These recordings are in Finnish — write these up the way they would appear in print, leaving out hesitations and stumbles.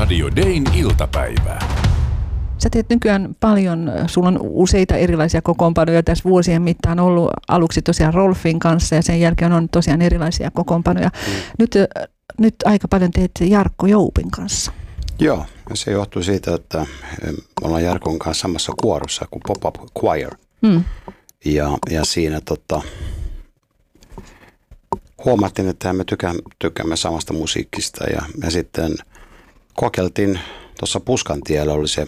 Radio Dayn iltapäivää. Sä teet nykyään paljon, sulla on useita erilaisia kokoonpanoja tässä vuosien mittaan ollut aluksi tosiaan Rolfin kanssa ja sen jälkeen on tosiaan erilaisia kokoonpanoja. Nyt aika paljon teet Jarkko Joupin kanssa. Joo, se johtuu siitä, että me ollaan Jarkon kanssa samassa kuorossa kuin Pop-Up Choir. Ja siinä huomattiin, että me tykkäämme samasta musiikista ja sitten kokeiltiin tuossa Puskantiellä oli se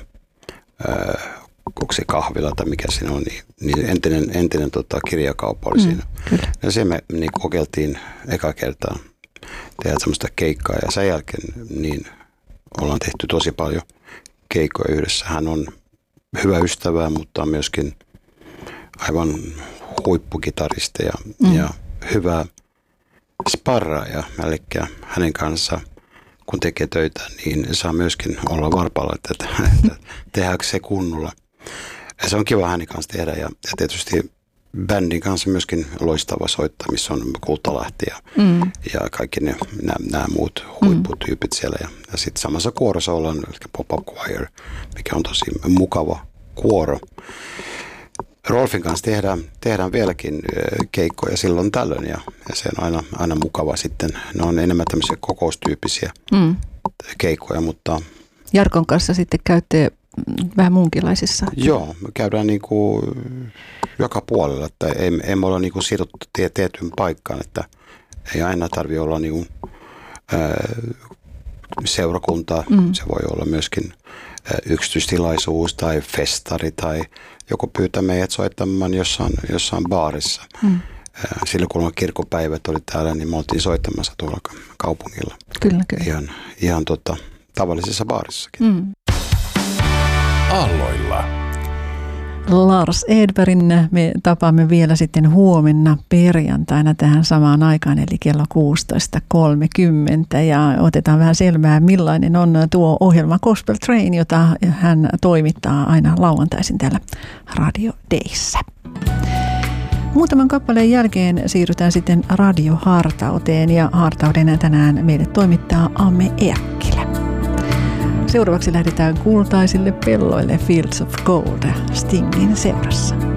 kahvila tai mikä siinä on, niin entinen kirjakauppa oli siinä. Kyllä. Ja sen me niin kokeiltiin eka kertaa tehdä semmoista keikkaa ja sen jälkeen niin ollaan tehty tosi paljon keikkoja yhdessä. Hän on hyvä ystävä, mutta on myöskin aivan huippukitaristi ja hyvä sparraaja. Eli hänen kanssa, kun tekee töitä, niin saa myöskin olla varpaalla, että tehdäänkö se kunnolla. Ja se on kiva hänen kanssa tehdä ja tietysti bändin kanssa myöskin loistava soittaa, missä on Kultalahti ja kaikki nämä muut huipputyypit siellä. Ja sitten samassa kuorossa ollaan Pop-Up Choir, mikä on tosi mukava kuoro. Rolfin kanssa tehdään vieläkin keikkoja silloin tällöin ja se on aina mukava sitten. Ne on enemmän tämmöisiä kokoustyyppisiä keikkoja, mutta... Jarkon kanssa sitten käytte vähän muunkinlaisissa? Joo, me käydään niin kuin joka puolella, että emme ole niin kuin sidottu tietyn paikkaan, että ei aina tarvitse olla niin kuin, seurakuntaa, se voi olla myöskin yksityistilaisuus tai festari tai joku pyytää meidät soittamaan jossain baarissa. Silloin kun kirkkopäivät oli täällä, niin me oltiin soittamassa tuolla kaupungilla. Kyllä. Ihan tavallisessa baarissakin. Aalloilla. Lars Edbergin me tapaamme vielä sitten huomenna perjantaina tähän samaan aikaan, eli kello 16.30. Ja otetaan vähän selvää, millainen on tuo ohjelma Gospel Train, jota hän toimittaa aina lauantaisin täällä Radio Dayssä. Muutaman kappaleen jälkeen siirrytään sitten radiohartauteen ja hartauden tänään meille toimittaa Amme Erkkilä. Seuraavaksi lähdetään kultaisille pelloille Fields of Gold Stingin seurassa.